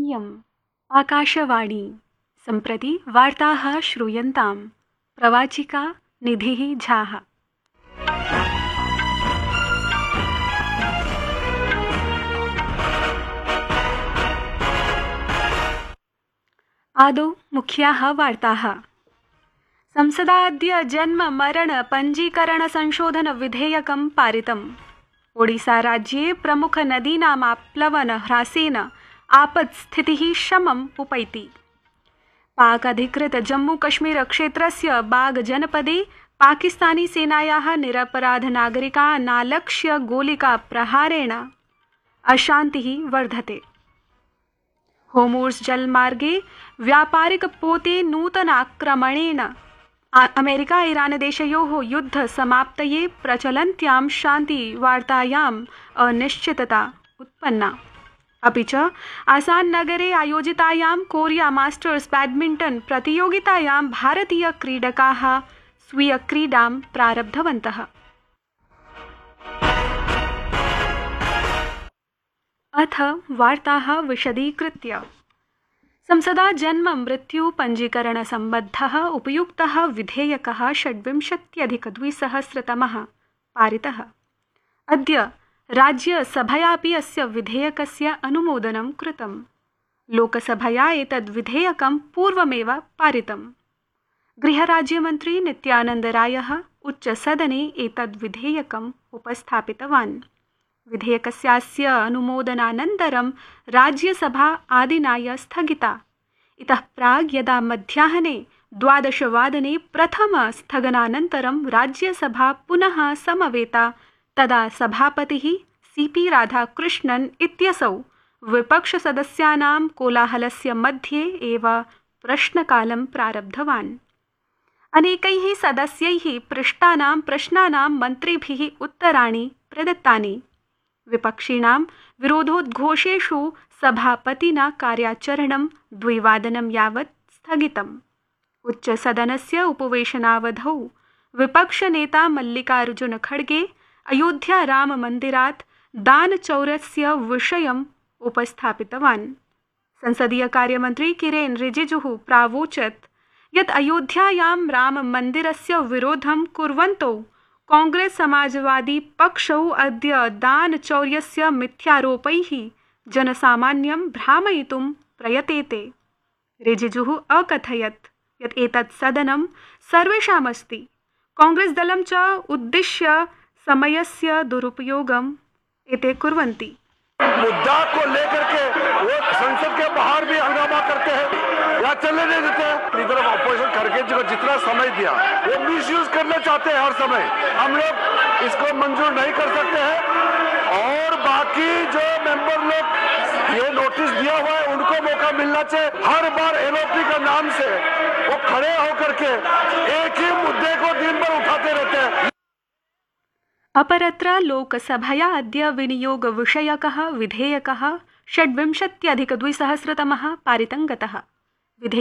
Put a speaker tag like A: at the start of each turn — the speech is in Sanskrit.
A: इयम् आकाशवाणी। सम्प्रति वार्ताः श्रूयन्ताम्। प्रवाचिका निधिः झाः। आदौ मुख्याः वार्ताः। संसदाद्य जन्म मरण पञ्जीकरण संशोधन विधेयकं पारितम्। ओडिसा राज्ये प्रमुख नदीनामाप्लवन ह्रासेन आपत्स्थितिः शमम् उपैति। पाक अधिकृत जम्मू कश्मीर क्षेत्रस्य बाग जनपदे पाकिस्तानी सेनायाः निरपराध नागरिकानालक्ष्य गोलिका प्रहारेण अशान्तिः वर्धते। होर्मुज़ जलमार्गे व्यापारिक पोते नूतनाक्रमणेन अमेरिका ईरान देशयोः युद्ध समाप्तये प्रचलन्त्यां शान्तिवार्तायाम् अनिश्चितता उत्पन्ना। अपि च आसान् नगरे आयोजितायां कोरिया मास्टर्स बैडमिण्टन प्रतियोगितायां भारतीय क्रीडकाः स्वीयक्रीडां प्रारब्धवन्तः। अथ वार्ताः विशदीकृत्य। संसदा जन्म मृत्यु पञ्जीकरण सम्बद्धः उपयुक्तः विधेयकः 26-2000 पारितः। अद्य राज्यसभयापि अस्य विधेयकस्य अनुमोदनं कृतम्। लोकसभया एतद् विधेयकं पूर्वमेव पारितम्। गृहराज्यमन्त्री नित्यानन्द रायः उच्चसदने एतद् विधेयकम् उपस्थापितवान्। विधेयकस्यास्य अनुमोदनानन्तरं राज्यसभा आदिनाय स्थगिता। इतः प्राग् यदा मध्याह्ने 12 प्रथम स्थगनानन्तरं राज्यसभा पुनः समवेता, तदा सभापतिः सीपी राधाकृष्णन् इत्यसौ विपक्षसदस्यानां कोलाहलस्य मध्ये एव प्रश्नकालं प्रारब्धवान्। अनेकैः सदस्यैः पृष्टानां प्रश्नानां मन्त्रिभिः उत्तराणि प्रदत्तानि। विपक्षिणां विरोधोद्घोषेषु सभापतिना कार्याचरणं 2 यावत् स्थगितम्। उच्चसदनस्य उपवेशनावधौ विपक्षनेता मल्लिकार्जुन खड़गे अयोध्या राममन्दिरात् दानचौर्यस्य विषयम् उपस्थापितवान्। संसदीय कार्यमन्त्री किरेन रिजिजुः प्रावोचत् यत् अयोध्यायां राममन्दिरस्य विरोधं कुर्वन्तौ कांग्रेस समाजवादी पक्षौ अद्य दानचौर्यस्य मिथ्यारोपैः जनसामान्यं भ्रामयितुं प्रयतेते। रिजिजुः अकथयत् यत् एतत् सदनं सर्वेषामस्ति, कांग्रेस दलं च उद्दिश्य समयस्य दुरुपयोगम् एते कुर्वन्ति।
B: मुद्दा को लेकर के वो संसद के बाहर भी हंगामा करते हैं या चलने नहीं देते हैं। इधर अपोजिशन करके जितना समय दिया वो मिसयूज करना चाहते हैं हर समय। हम लोग इसको मंजूर नहीं कर सकते हैं और बाकी जो मेंबर लोग ये नोटिस दिया हुआ है उनको मौका मिलना चाहिए। हर बार एलओपी का नाम से वो खड़े होकर के एक ही मुद्दे को दिन भर उठाते रहते हैं।
A: अपरत्र लोकसभया अद्य विनियोग विषयकः विधेयकः 26-2000 पारितं गतः।